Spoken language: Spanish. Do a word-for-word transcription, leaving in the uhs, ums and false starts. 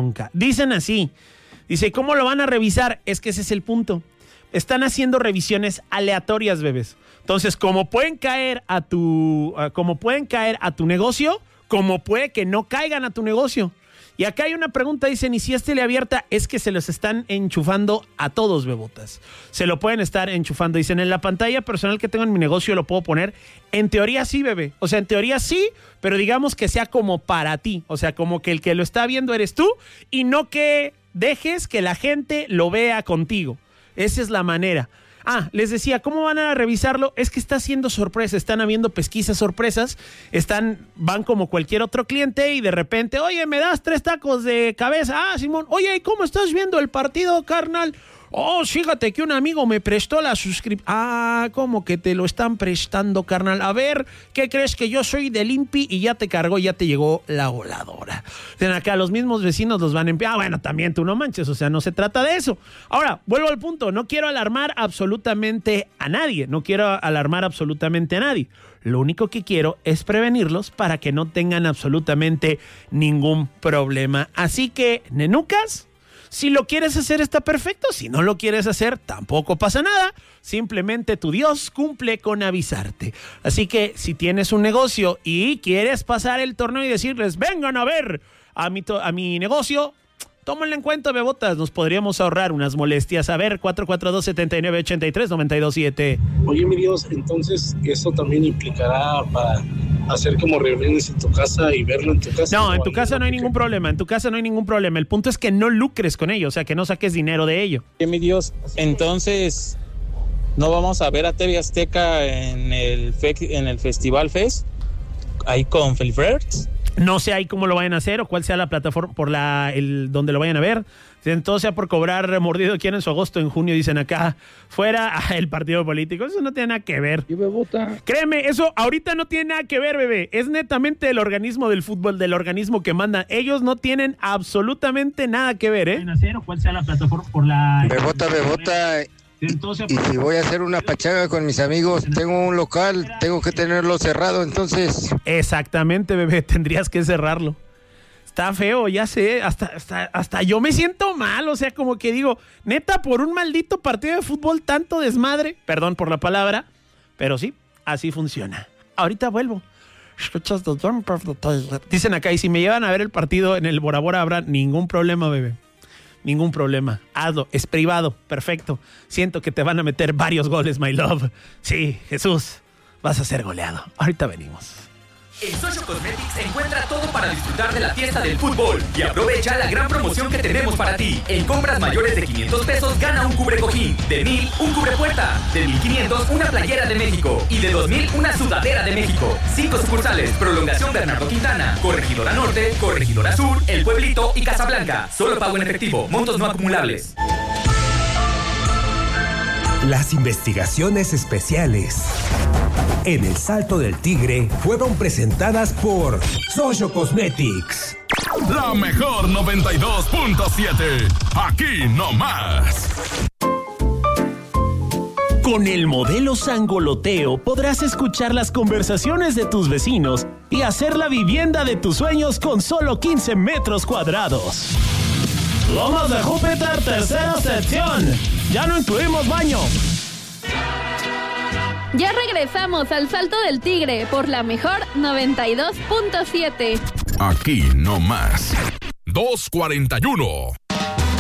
bronca. Dicen así, dice, ¿cómo lo van a revisar? Es que ese es el punto. Están haciendo revisiones aleatorias, bebés. Entonces, como pueden caer a tu, uh, como pueden caer a tu negocio, como puede que no caigan a tu negocio. Y acá hay una pregunta, dicen, ¿y si es teleabierta? Es que se los están enchufando a todos, bebotas. Se lo pueden estar enchufando. Dicen, en la pantalla personal que tengo en mi negocio lo puedo poner. En teoría sí, bebé. O sea, en teoría sí, pero digamos que sea como para ti. O sea, como que el que lo está viendo eres tú y no que dejes que la gente lo vea contigo. Esa es la manera. Ah, les decía, ¿cómo van a revisarlo? Es que está haciendo sorpresa, están habiendo pesquisas sorpresas, están, van como cualquier otro cliente y de repente, oye, ¿me das tres tacos de cabeza? Ah, Simón, oye, ¿cómo estás viendo el partido, carnal? Oh, fíjate que un amigo me prestó la suscripción. Ah, ¿cómo que te lo están prestando, carnal? A ver, ¿qué crees? Que yo soy del I N P I y ya te cargó, ya te llegó la voladora. Dicen acá, los mismos vecinos los van a enviar. Ah, bueno, también tú no manches, o sea, no se trata de eso. Ahora, vuelvo al punto, no quiero alarmar absolutamente a nadie, no quiero alarmar absolutamente a nadie. Lo único que quiero es prevenirlos para que no tengan absolutamente ningún problema. Así que, nenucas, si lo quieres hacer está perfecto, si no lo quieres hacer tampoco pasa nada, simplemente tu Dios cumple con avisarte. Así que si tienes un negocio y quieres pasar el torneo y decirles vengan a ver a mi, to- a mi negocio, tómenlo en cuenta, bebotas, nos podríamos ahorrar unas molestias. A ver, cuatro cuatro dos, siete nueve, ocho tres, nueve dos siete. Oye, mi Dios, entonces eso también implicará para hacer como reuniones en tu casa y verlo en tu casa. No, en tu casa no hay ningún problema, en tu casa no hay ningún problema. El punto es que no lucres con ello, o sea, que no saques dinero de ello. Oye, mi Dios, entonces no vamos a ver a T V Azteca en el, fe- en el Festival Fest, ahí con Felfreds. No sé ahí cómo lo vayan a hacer o cuál sea la plataforma por la el donde lo vayan a ver. Entonces, sea por cobrar mordido, quieren su agosto en junio, dicen acá, fuera el partido político. Eso no tiene nada que ver. ¿Qué bebota? Créeme, eso ahorita no tiene nada que ver, bebé. Es netamente el organismo del fútbol, del organismo que manda. Ellos no tienen absolutamente nada que ver, ¿eh? O cuál sea la plataforma por la... Bebota, bebota. Entonces, Y si voy a hacer una pachanga con mis amigos, tengo un local, tengo que tenerlo cerrado, entonces... Exactamente, bebé, tendrías que cerrarlo. Está feo, ya sé, hasta, hasta, hasta yo me siento mal, o sea, como que digo, neta, por un maldito partido de fútbol, tanto desmadre, perdón por la palabra, pero sí, así funciona. Ahorita vuelvo. Dicen acá, y si me llevan a ver el partido en el Bora Bora, habrá ningún problema, bebé. Ningún problema. Hazlo. Es privado. Perfecto. Siento que te van a meter varios goles, my love. Sí, Jesús. Vas a ser goleado. Ahorita venimos. En Social Cosmetics encuentra todo para disfrutar de la fiesta del fútbol y aprovecha la gran promoción que tenemos para ti. En compras mayores de quinientos pesos gana un cubrecojín, de mil un cubrepuerta, de mil quinientos una playera de México y de dos mil una sudadera de México. Cinco sucursales, Prolongación Bernardo Quintana, Corregidora Norte, Corregidora Sur, El Pueblito y Casablanca. Solo pago en efectivo, montos no acumulables. Las investigaciones especiales en El Salto del Tigre fueron presentadas por Social Cosmetics. La mejor noventa y dos punto siete. Aquí no más. Con el modelo Sangoloteo podrás escuchar las conversaciones de tus vecinos y hacer la vivienda de tus sueños con solo quince metros cuadrados. Lomas de Júpiter, tercera sección. Ya no incluimos baño. Ya regresamos al Salto del Tigre por la mejor noventa y dos punto siete. Aquí no más. dos cuarenta y uno.